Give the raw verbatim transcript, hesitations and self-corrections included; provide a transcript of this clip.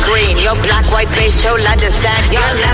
green. Your black, white, beige, chola descent. Your left